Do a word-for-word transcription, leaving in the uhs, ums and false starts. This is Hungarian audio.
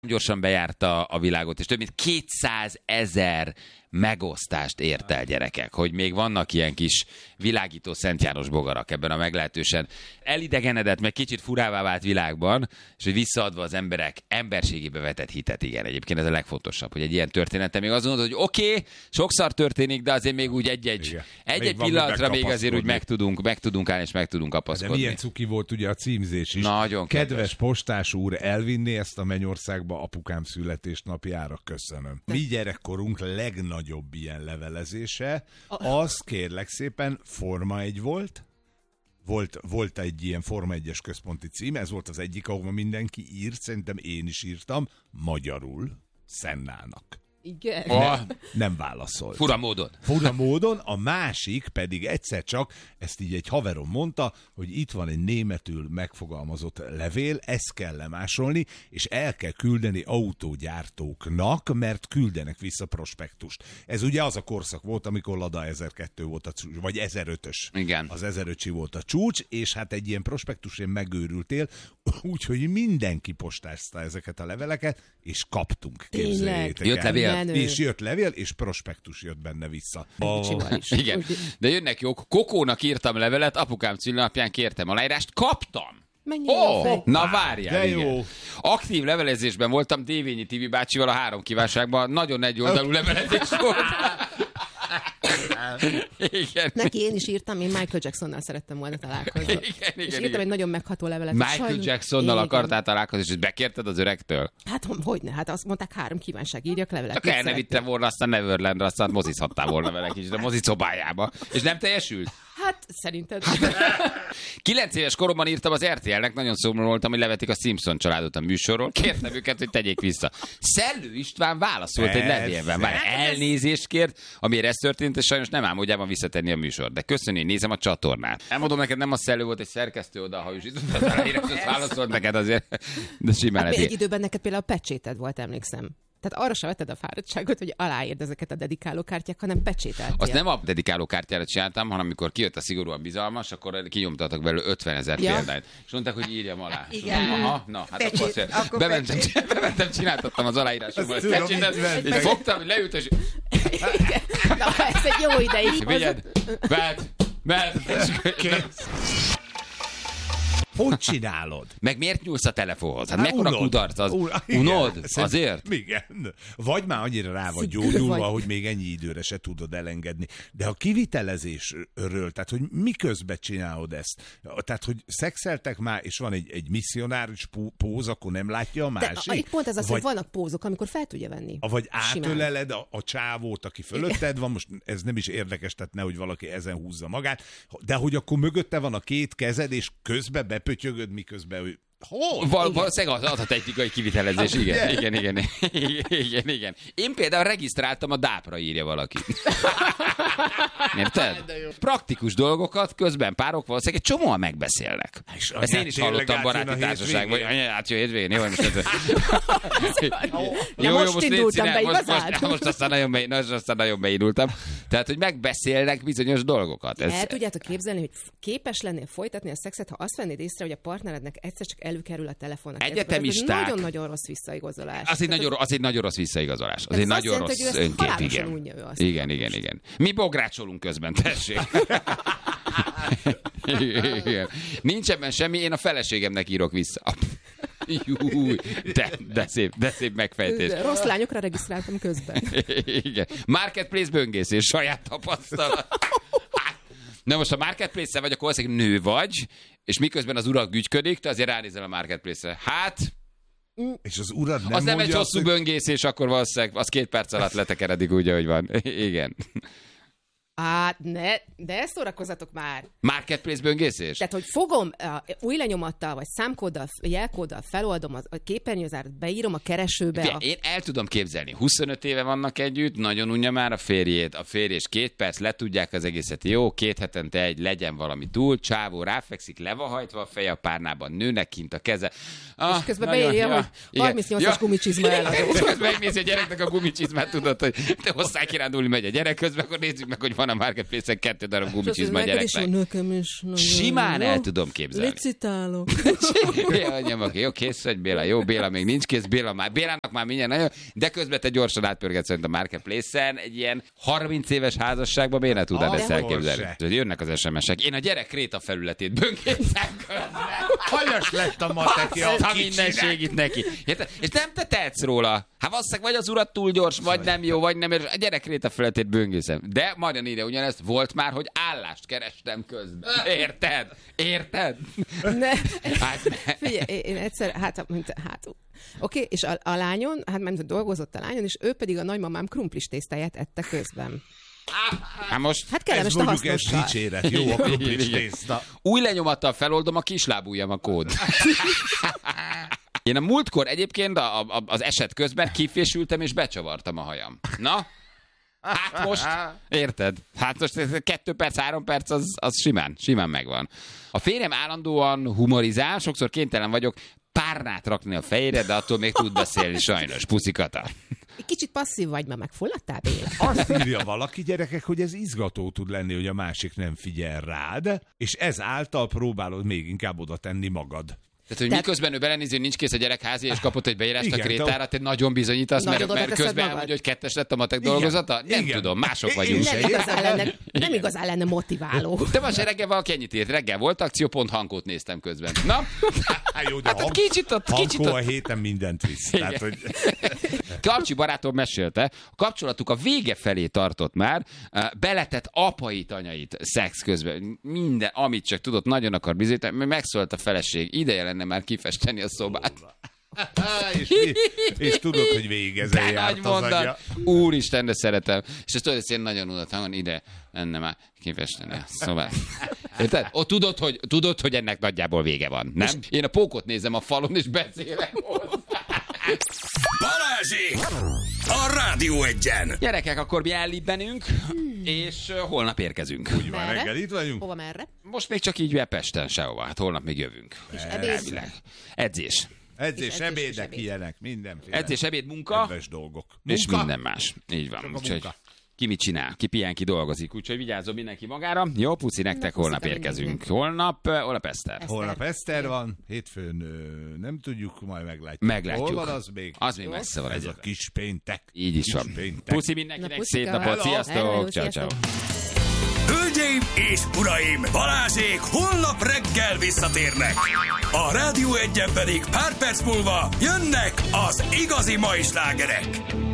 Gyorsan bejárta a világot, és több mint kétszázezer megosztást ért el, gyerekek, hogy még vannak ilyen kis világító Szent János bogarak ebben a meglehetősen elidegenedett, meg kicsit furává vált világban, és hogy visszaadva az emberek emberségébe vetett hitet, igen, egyébként ez a legfontosabb, hogy egy ilyen története még azt mondod, hogy oké, okay, sokszor történik, de azért még úgy egy-egy, egy-egy pillanatra még azért úgy meg tudunk, meg tudunk állni, és meg tudunk kapaszkodni. De milyen cuki volt ugye a címzés is. Nagyon kedves. kedves postás úr, elvinni ezt a mennyországba apukám születésnapjára, köszönöm. Mi gyerekkorunk legnagyobb ilyen levelezése, az kérlek szépen Forma egy volt, volt, volt egy ilyen Forma egyes központi cím, ez volt az egyik, ahol mindenki írt, szerintem én is írtam, magyarul Szennának. Igen. Oh. Nem válaszolt. Fura módon. Fura módon, a másik pedig egyszer csak, ezt így egy haverom mondta, hogy itt van egy németül megfogalmazott levél, ezt kell lemásolni, és el kell küldeni autógyártóknak, mert küldenek vissza prospektust. Ez ugye az a korszak volt, amikor Lada ezerkettő volt a csúcs, vagy ezerötös. Igen. Az ezerötös volt a csúcs, és hát egy ilyen prospektusén megőrültél, úgyhogy mindenki postázta ezeket a leveleket, és kaptunk, képzeljétek Jött levél. Menő. És jött levél, és prospektus jött benne vissza. Oh. Igen, de jönnek jók. Kokónak írtam levelet, apukám szülinapján kértem aláírást, kaptam. Mennyire Ó, oh, na várjál, de igen. jó. Aktív levelezésben voltam Dévényi Tibi bácsival a három kívánságban, nagyon egy oldalú levelezés volt. Igen. Neki én is írtam, én Michael Jacksonnal szerettem volna találkozni. Igen, igen, és igen. írtam egy nagyon megható levelet. Michael Sajnos... Jacksonnal igen. akartál találkozni, és bekérted az öregtől? Hát hogyne, hát azt mondták, három kívánság, írjak levelet. Akkor el ne vittem volna azt a Neverlandre, aztán mozizhattál volna vele kicsit a mozicobájába. És nem teljesült? Hát szerinted. Kilenc éves koromban írtam az er té el-nek, nagyon szomorú voltam, hogy levetik a Simpson családot a műsorról. Kértem őket, hogy tegyék vissza. Szellő István válaszolt egy levélben. Már elnézést kért, amiért ez történt, és sajnos nem álmodjában visszatenni a műsor. De köszönni, nézem a csatornát. Elmondom neked, nem a Szellő volt, egy szerkesztő oda, ha is itt válaszolt neked azért. De simán Hát hát egy időben neked például a pecséted volt, emlékszem. Tehát arra sem vetted a fáradtságot, hogy aláírd ezeket a dedikálókártyák, hanem pecsételtél. Azt nem a dedikálókártyára csináltam, hanem amikor kijött a szigorúan bizalmas, akkor kinyomtattak belőle ötvenezer ja. példányt. És mondták, hogy írjam alá. Igen. Aha, na, hát Pecsét, akkor, akkor bementem, bementem, csináltattam az aláírásomat. És fogtam, hogy leült, és... Na, ez egy jó ideig. Vigyed, vedd, vedd. Hogy csinálod? Meg miért nyúlsz a telefonhoz? Hát Há, mekkora unod. kudarc az? Un- igen, Unod? szerint- Azért? Igen. Vagy már annyira rá vagy Szigorú gyógyulva, vagy. hogy még ennyi időre se tudod elengedni. De a kivitelezésről, tehát hogy miközben csinálod ezt? Tehát, hogy szexeltek már, és van egy, egy misszionáris pó- póz, akkor nem látja a De másik? a, itt pont ez az, vagy, hogy vannak pózok, amikor fel tudja venni. vagy Simán. átöleled a, a csávót, aki fölötted van, most ez nem is érdekes, tehát nehogy valaki ezen húzza magát, de hogy akkor mögötte van a két kezed, és közbe bepötyögöd, miközben ő... Hol? Val- valószínűleg az a technikai kivitelezés, igen, Hát, igen, igen, igen, igen, igen. Én például regisztráltam a dápra, írja valaki. Érted? Praktikus dolgokat közben párok valószínűleg egy csomóan megbeszélnek. És Ezt én is hallottam baráti társaságban, hogy anya, átjön hétvégén, jó, most ez... Na, most indultam be, most, igazán? most, most, aztán nagyon be, most aztán nagyon beindultam. Tehát, hogy megbeszélnek bizonyos dolgokat. Ez, El tudjátok képzelni, hogy képes lennél folytatni a szexet, ha azt vennéd észre, hogy a partnerednek egyszer csak előkerül a telefonnak. Egyetemisták. Nagyon-nagyon rossz visszaigazolás. Az egy, nagyon, az egy nagyon rossz visszaigazolás. Az egy Ez azt nagyon jelenti, rossz hogy ő ezt önkép, halálosan igen. unja ő azt. Igen, igen, igen. Mi bográcsolunk közben, tessék. Igen. Nincs ebben semmi, én a feleségemnek írok vissza. Júj, de, de, szép, de szép megfejtés. Rossz lányokra regisztráltam közben. Igen. Marketplace böngészés, saját tapasztalat. Na most a Marketplace-szel vagy, akkor valószínűleg nő vagy, és miközben az urak gügyködik, te azért ránézel a Marketplace-re. Hát, És az urad nem az nem egy mondja hosszú azt, böngészés, akkor valószínűleg az két perc alatt letekeredik úgy, ahogy van. Igen. Hát ne, de szórakozzatok már. Marketplace böngészés? Tehát, hogy fogom uh, új lenyomattal, vagy számkóddal, jelkóddal, feloldom a, a képernyőzárat, beírom a keresőbe. Fie, A... Én el tudom képzelni. huszonöt éve vannak együtt, nagyon unja már a férjét, a férj és két perc, letudják az egészet. Jó, két hetente egy, legyen valami túl, csávó ráfekszik, le van hajtva a feje a párnában, nőnek kint a keze. Ah, És közben nagyon- beírja, ja, hogy igen. harmincnyolcas gumicsizma eladó. És közben megnézi a gyereknek a gumicsizmát, tudod, hogy te hozzá kirándulni megy a gyerek közben, akkor nézzük meg, hogy van a Marketplace-en kettő darab gumicsizma a gyereknek. Nekem is. Simán el tudom képzelni. Licitálok. Anyám, oké, jó, kész vagy Béla, jó, Béla még nincs kész, Béla már, Bélának már mindjárt nagyon, de közben te gyorsan átpörgetsz szerint a Marketplace-en, egy ilyen harminc éves házasságban miért ne tudnád ezt elképzelni? Jönnek az es em es-ek. Én a gyerek Kréta felületét böngészem közben. Hanyas lett a mateki a a mindenségit neki. Érted? És nem te tehetsz róla. Hát valószínűleg vagy az urat túl gyors, vagy nem jó, vagy nem. A gyerek Kréta felületét böngészem. De majd ide ugyanezt volt már, hogy állást kerestem közben. Érted? Érted? Ne. Hát ne. Figyelj, én egyszer, hát, mint, hát oké, okay, és a, a lányon, hát ment, dolgozott a lányon, és ő pedig a nagymamám krumplis tésztáját ette közben. Hát most Hát kellemes a mondjuk ez hasznossal. dicséret, jó a krumplis tészta. új lenyomattal feloldom, a kislábujjam a kód. Én a múltkor egyébként a, a, az eset közben kifésültem és becsavartam a hajam. Na? Hát most, érted? Hát most kettő perc, három perc, az, az simán, simán megvan. A férjem állandóan humorizál, sokszor kénytelen vagyok párnát rakni a fejére, de attól még tud beszélni sajnos. Puszikata. Kicsit passzív vagy, mert megfulladtál, Béla? Azt írja valaki, gyerekek, hogy ez izgató tud lenni, hogy a másik nem figyel rád, és ezáltal próbálod még inkább oda tenni magad. Tehát, hogy Tehát- miközben ő belenézi, hogy nincs kész a gyerek házi, és kapott egy beírást a Igen, Krétára, te nagyon bizonyítasz, mert, Nagyon mert oda teszed közben magad. elmondja, hogy kettes lett a matek Igen. dolgozata? Nem Igen. tudom, mások Én vagyunk. se Nem igazán lenne, nem igazán lenne motiváló. De most reggel valaki ennyit írt, reggel volt akció, pont Hankót néztem közben. Na, Hát jó, de hát ott hang- kicsit ott, kicsit Hankó a ott. héten mindent visz. Tehát, hogy... Karcsi barátom mesélte, a kapcsolatuk a vége felé tartott már, eh, beletett apait, anyait szex közben. Minden, amit csak tudott, nagyon akar bizonyítani, mert megszólalt a feleség. Ideje lenne már kifesteni a szobát. és, mi- és tudod, hogy végig ezen De járt nagy az mondat. agya. Úristen, de szeretem. És ezt tudod, ezt én nagyon unott hangon, ide lenne már kifesteni a szobát. Érted? Ott tudod, hogy, tudod, hogy ennek nagyjából vége van, nem? Én a pókot nézem a falon, és beszélek hozzá. Balázsék! A Rádió Egyen! Gyerekek, akkor mi ellibbenünk, és uh, holnap érkezünk. Úgy van, Merre? reggel itt vagyunk. Hova, merre? Most még csak így Pesten sehova, hát holnap még jövünk. És ebéd? Elvileg. Edzés. Edzés, És edzés, és ebédek, ebéd. ilyenek, mindenféle. Edzés, ebéd, munka, Kedves dolgok. és Munka? minden más. Így van. Csak a Úgyhogy munka. ki mit csinál, ki pihen, ki dolgozik. Úgyhogy vigyázzon mindenki magára. Jó, puszi nektek, puszika holnap mindenkinek. érkezünk. Holnap, uh, holnap Eszter. Holnap Eszter van, hétfőn ö, nem tudjuk, majd meglátjuk. Meglátjuk. Hol van az még? Az még messze van Ez a egyébként. kis péntek. Így is Kis van. péntek. Puszi Na, mindenkinek, puszika. szép napot, Hello. sziasztok, Hello, ciao, ciao. sziasztok. Hölgyeim és uraim, Balázsék holnap reggel visszatérnek. A Rádió Egyen pedig pár perc múlva jönnek az igazi mai slágerek.